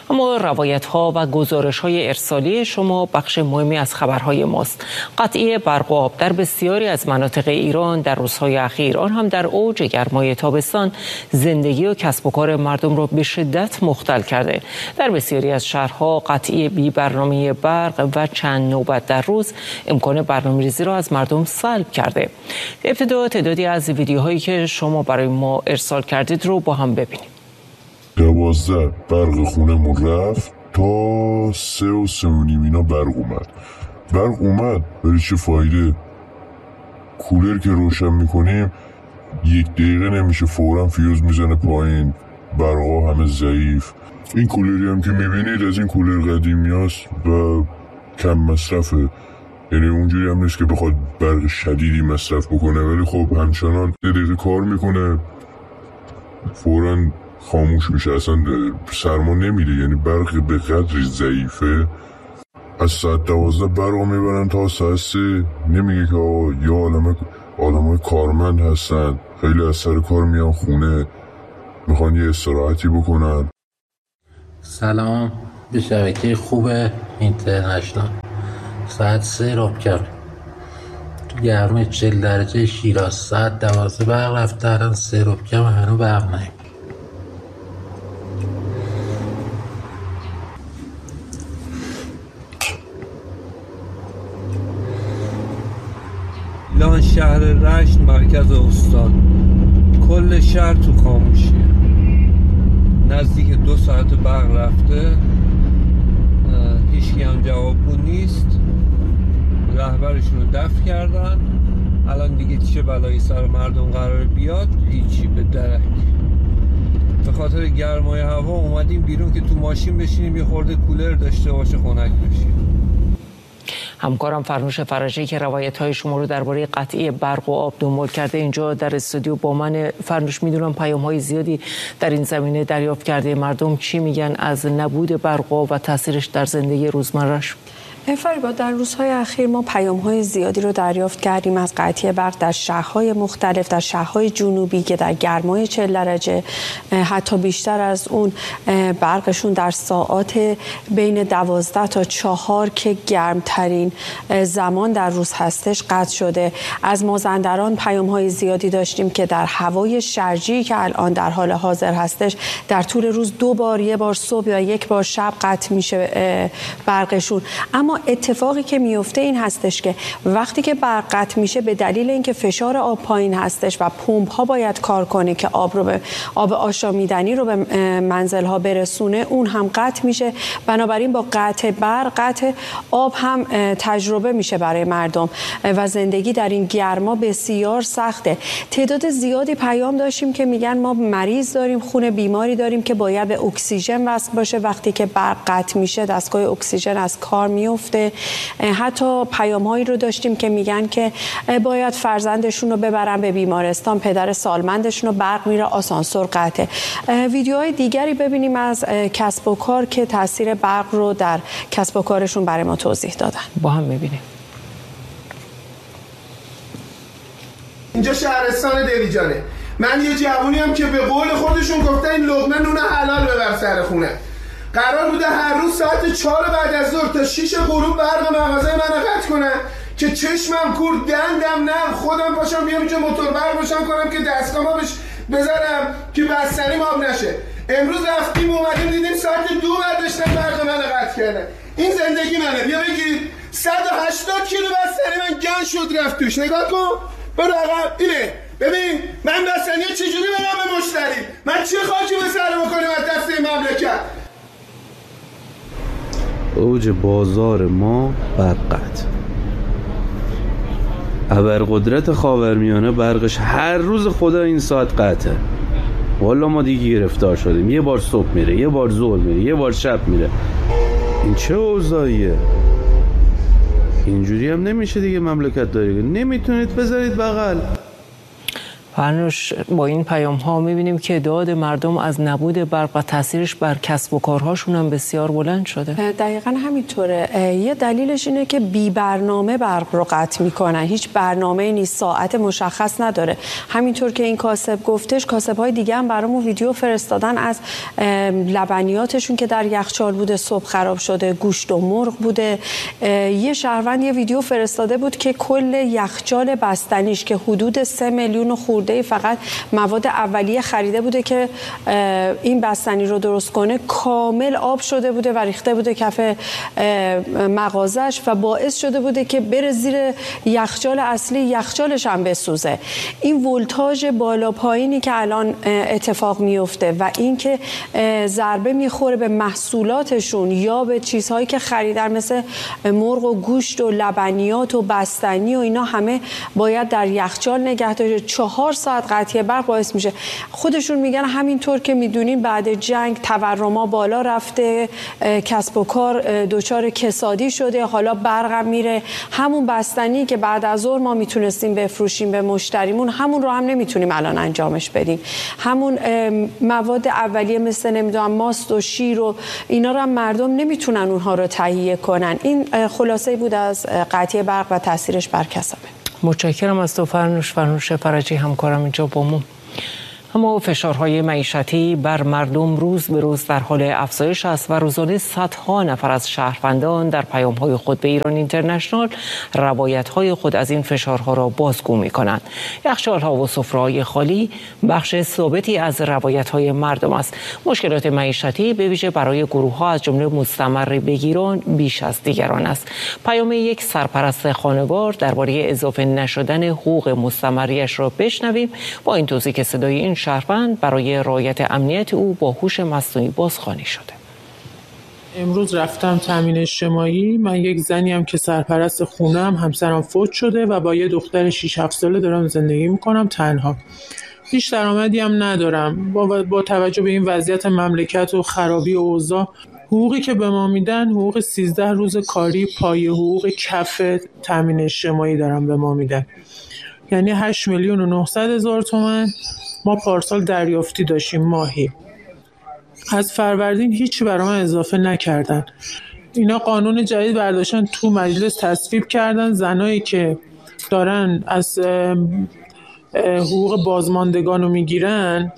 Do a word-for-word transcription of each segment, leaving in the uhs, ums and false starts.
اما روایت‌ها و گزارش‌های ارسالی شما بخش مهمی از خبرهای ماست. قطعی برق و آب در بسیاری از مناطق ایران در روزهای اخیر، آن هم در اوج گرمای تابستان، زندگی و کسب و کار مردم را به شدت مختل کرده. در بسیاری از شهرها قطعی بی برنامه برق و چند نوبت در روز امکان برنامه‌ریزی را از مردم سلب کرده. ابتدا تعدادی از ویدیوهایی که شما برای ما ارسال کردید رو با هم ببینیم. دوازده برق خونمون رفت تا سه و سه و نیم اینا برق اومد. برق اومد ولی چه فایده؟ کولر که روشن میکنیم یک دقیقه نمیشه فوراً فیوز میزنه پایین، برقا همه ضعیف. این کولری هم که میبینید از این کولر قدیمی هست و کم مصرفه، یعنی اونجوری هم نیست که بخواد برق شدیدی مصرف بکنه، ولی خب همچنان یه دقیقه کار میکنه فوراً خاموش میشه، اصلا سرما نمیده. یعنی برق به قدری ضعیفه. از ساعت دوازده برق میبرن تا ساعت سه. نمیگه که آقا یا آدم آدمای کارمند هستن، خیلی از سر کار میان خونه میخوان یه استراحتی بکنن. سلام به شبکه خوب اینترنشنال. ساعت سه راب کرد تو گرمای چهل درجه شیراز، ساعت دوازده برق رفته، الان سه راب کم هنو برق نیم. ایلان شهر رشت مرکز استان، کل شهر تو خاموشیه. نزدیک دو ساعت برق رفته، هیچکی هم جوابگو نیست. رهبرشون رو دفع کردن. الان دیگه چه بلایی سر مردم قرار بیاد؟ هیچی، به درک. به خاطر گرمای هوا اومدیم بیرون که تو ماشین بشینیم یه خورده کولر داشته باشه خنک بشیم. همکارم فرنوش فرجی که روایت‌های شما رو درباره قطعی برق و آب دنبال کرده اینجا در استودیو با من. فرنوش، میدونم پیام‌های زیادی در این زمینه دریافت کرده. مردم چی میگن از نبود برق و آب و تاثیرش در زندگی روزمره‌اش؟ فریبا، در روزهای اخیر ما پیام‌های زیادی رو دریافت کردیم از قطعی برق در شهرهای مختلف، در شهرهای جنوبی که در گرمای چهل درجه حتی بیشتر از اون برقشون در ساعات بین دوازده تا چهار که گرمترین زمان در روز هستش قطع شده. از مازندران پیام‌های زیادی داشتیم که در هوای شرجی که الان در حال حاضر هستش در طول روز دو بار، یک بار صبح یا یک بار شب قطع میشه برقشون. اما اتفاقی که میفته این هستش که وقتی که برق قطع میشه به دلیل اینکه فشار آب پایین هستش و پمپ ها باید کار کنه که آب رو به آب آشامیدنی رو به منزل ها برسونه، اون هم قطع میشه. بنابراین با قطع برق قطع آب هم تجربه میشه برای مردم و زندگی در این گرما بسیار سخته. تعداد زیادی پیام داشتیم که میگن ما مریض داریم، خون بیماری داریم که باید به اکسیژن وصل باشه. وقتی که برق قطع میشه دستگاه اکسیژن از کار میفته. حتی پیام‌هایی رو داشتیم که میگن که باید فرزندشون رو ببرن به بیمارستان، پدر سالمندشون رو برق میره آسانسور قطعه. ویدیوهای دیگری ببینیم از کسب و کار که تاثیر برق رو در کسب و کارشون برای ما توضیح دادن. با هم ببینیم. اینجا شهرستان دلیجانه. من یه جوونی هم که به قول خودشون گفتن این لقمه نون حلال ببر سر خونه. قرار بوده هر روز ساعت چهار بعد از ظهر تا شیش غروب برق مغازه من قطع کنن که چشمم کور دندم نرم خودم پاشم بیام اینجا موتور برق روشن کنم که دستگاه‌ها بهش بزنم که بستنیم آب نشه. امروز رفتیم اومدیم دیدیم ساعت دو بعد داشتن برق من قطع کردن. این زندگی منه. بیا بگید صد و هشتاد کیلو بستنی من گن شد رفت توش. نگاه کن برو عقب. اینه ببین من بستنی چجوری بدم به مشتری؟ من چه خاکی به سر بکنیم از دست این مملکت؟ اوج بازار ما برقت، ابرقدرت خاورمیانه برقش هر روز خدا این ساعت قطعه. والا ما دیگه گرفتار شدیم. یه بار صبح میره، یه بار ظهر میره، یه بار شب میره. این چه اوضاعیه؟ اینجوری هم نمیشه دیگه. مملکت داری نمیتونید بذارید بغل. فرنوش، با این پیام ها میبینیم که داد مردم از نبود برق و تاثیرش بر کسب و کارهاشون هم بسیار بلند شده. دقیقاً همینطوره. یه دلیلش اینه که بی برنامه برق رو قطع میکنن. هیچ برنامه نیست، ساعت مشخص نداره. همینطور که این کاسب گفتش، کاسب های دیگه هم برامون ویدیو فرستادن از لبنیاتشون که در یخچال بوده، صبح خراب شده، گوشت و مرغ بوده. یه شهروند یه ویدیو فرستاده بود که کل یخچال بستنیش که حدود سه میلیون خورده فقط مواد اولیه خریده بوده که این بستنی رو درست کنه، کامل آب شده بوده و ریخته بوده کف مغازش و باعث شده بوده که بره زیر یخچال اصلی، یخچالش هم بسوزه. این ولتاژ بالا پایینی که الان اتفاق میفته و این که ضربه میخوره به محصولاتشون یا به چیزهایی که خریدن مثل مرغ و گوشت و لبنیات و بستنی و اینا همه باید در یخچال نگه داشته. چهار ساعت قطعی برق باعث میشه. خودشون میگن همینطور که میدونین بعد جنگ تورما بالا رفته، کسب و کار دچار کسادی شده، حالا برق میره. همون بستنی که بعد از ظهر ما میتونستیم بفروشیم به مشتریمون، همون رو هم نمیتونیم الان انجامش بدیم. همون مواد اولیه مثل نمیدونم ماست و شیر و اینا رو هم مردم نمیتونن اونها رو تهیه کنن. این خلاصه بود از قطعی برق و تاثیرش بر کسبه. متشکرم از تو فرنوش. فرنوش فرجی همکارم اینجا با ما. اما فشارهای معیشتی بر مردم روز به روز در حال افزایش است و روزانه صدها نفر از شهروندان در پیام‌های خود به ایران اینترنشنال روایت‌های خود از این فشارها را بازگو می‌کنند. یخچال‌ها و سفره‌های خالی بخش ثابتی از روایت‌های مردم است. مشکلات معیشتی به ویژه برای گروه‌ها از جمله مستمر بگیران بیش از دیگران است. پیام یک سرپرست خانوار درباره اضافه نشدن حقوق مستمریش را بشنویم، با این توضیح که صدای این شهروند برای رعایت امنیت او با هوش مصنوعی بازخوانی شده. امروز رفتم تامین اجتماعی. من یک زنیم که سرپرست خونم، همسرم فوت شده و با یه دختر شش هفت ساله دارم زندگی میکنم تنها. هیچ درآمدی هم ندارم. با, با توجه به این وضعیت مملکت و خرابی و اوضاع، حقوقی که به ما میدن حقوق سیزده روز کاری پایه حقوق کف تامین اجتماعی دارم به ما میدن، یعنی هشت میلیون و نهصد هزار تومان ما پارسال دریافتی داشتیم ماهی. از فروردین هیچی برای من اضافه نکردن. اینا قانون جدید برداشتن تو مجلس تصویب کردن، زنایی که دارن از حقوق بازماندگان رو میگیرن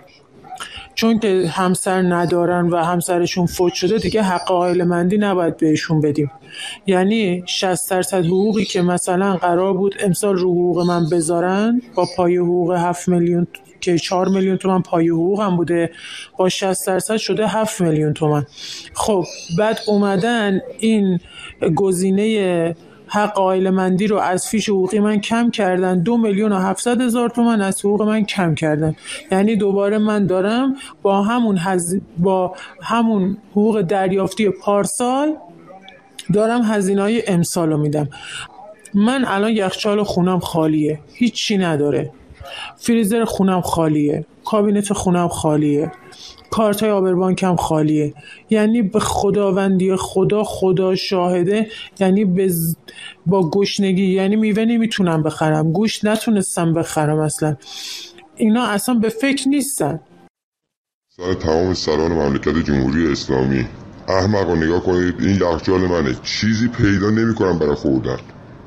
چون که همسر ندارن و همسرشون فوت شده دیگه حق عائله‌مندی نباید بهشون بدیم. یعنی شصت درصد حقوقی که مثلا قرار بود امسال رو حقوق من بذارن با پای حقوق هفت میلیون که چهار میلیون تومان پای حقوق هم بوده، با شصت درصد شده هفت میلیون تومان. خب بعد اومدن این گزینه حق عائله‌مندی رو از فیش حقوقی من کم کردن، دو میلیون و هفتصد هزار تومان از حقوق من کم کردن. یعنی دوباره من دارم با همون هز... با همون حقوق دریافتی پارسال دارم هزینه‌های امسال رو میدم. من الان یخچال خونم خالیه، هیچی نداره. فریزر خونم خالیه، کابینت خونم خالیه، کارتای آبربانکم خالیه. یعنی به خداوندی خدا خدا شاهده، یعنی بز... با گشنگی، یعنی میوه نمیتونم بخرم، گوشت نتونستم بخرم، اصلا اینا اصلا به فکر نیستن. سر تمام سران مملکت جمهوری اسلامی، احمقا نگاه کنید، این یخچال منه، چیزی پیدا نمی‌کنم برای خوردن.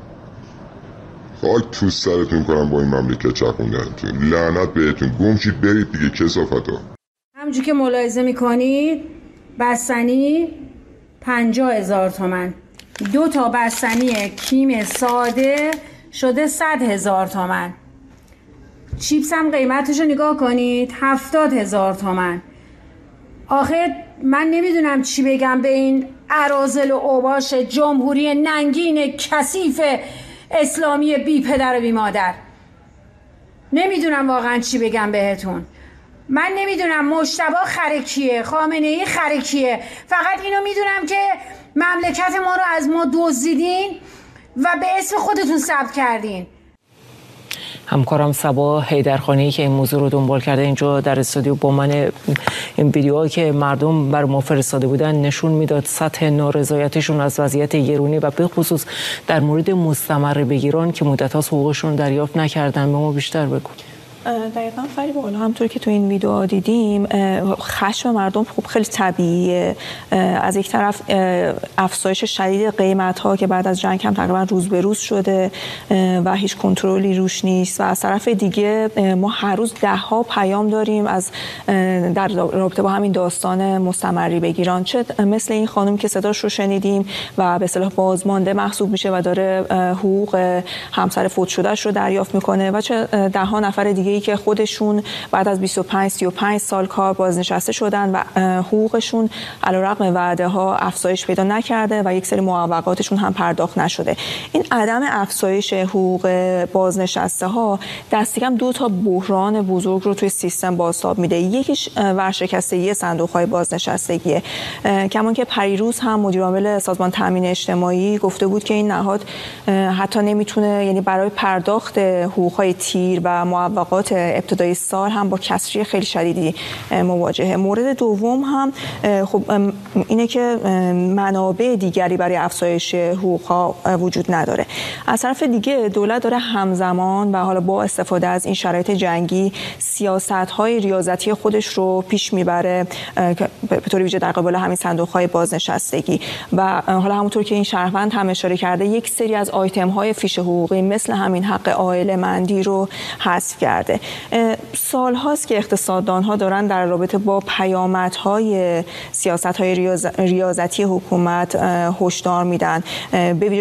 خاک تو سرتون کنم با این مملکت چرخوندنتون. لعنت بهتون، گم شید برید دیگه کثافتا. همونجوری که ملاحظه میکنید بستنی پنجاه هزار تومن، دو تا بستنی کیم ساده شده صد هزار تومن. چیپس هم قیمتشو نگاه کنید هفتاد هزار تومن. آخر من نمیدونم چی بگم به این اراذل و اوباش جمهوری ننگین کثیف اسلامی بی پدر و بی مادر. نمیدونم واقعا چی بگم بهتون. من نمیدونم مجتبی خرکیه، خامنه ای خرکیه، فقط اینو میدونم که مملکت ما رو از ما دزدیدین و به اسم خودتون ثبت کردین. همکارم صبا حیدرخانی که این موضوع رو دنبال کرده اینجا در استودیو با من، این ویدیوهایی که مردم بر ما فرستاده بودن نشون میداد سطح نارضایتشون از وضعیت گرونی و به خصوص در مورد مستمر بگیران که مدت هاست حقوقشون دریافت نکردن. به ما بیشتر بگو. دقیقاً فریبا، حالا همونطور که تو این ویدیو دیدیم خشم مردم خب خیلی طبیعیه. از یک طرف افزایش شدید قیمت‌ها که بعد از جنگ هم تقریبا روز به روز شده و هیچ کنترلی روش نیست و از طرف دیگه ما هر روز ده ها پیام داریم از در رابطه با همین داستان مستمری بگیران، چه مثل این خانم که صداش رو شنیدیم و به اصطلاح بازمانده محسوب میشه و داره حقوق همسر فوت شدهش رو دریافت میکنه و چه ده ها نفر دیگه ای که خودشون بعد از بیست و پنج سی و پنج سال کار بازنشسته شدن و حقوقشون علیرغم وعده ها افزایش پیدا نکرده و یک سری معوقاتشون هم پرداخت نشده. این عدم افزایش حقوق بازنشسته ها دست کم دو تا بحران بزرگ رو توی سیستم بازتاب میده. یکیش ورشکستگی صندوق های بازنشستگیه. کمان که پریروز هم مدیر عامل سازمان تامین اجتماعی گفته بود که این نهاد حتی نمیتونه، یعنی برای پرداخت حقوق های تیر و معوقات ابتدای سال هم با کسری خیلی شدیدی مواجهه. مورد دوم هم خب اینه که منابع دیگری برای افزایش حقوق ها وجود نداره. از طرف دیگه دولت داره همزمان و حالا با استفاده از این شرایط جنگی سیاست های ریاضتی خودش رو پیش میبره به طور ویژه در قبال همین صندوق های بازنشستگی و حالا همونطور که این شهروند هم اشاره کرده یک سری از آیتم های فیش حقوقی مثل همین حق عائله مندی رو حذف کرده. سال هاست که اقتصاددان ها دارن در رابطه با پیامدهای سیاست های ریاضتی حکومت هشدار میدن.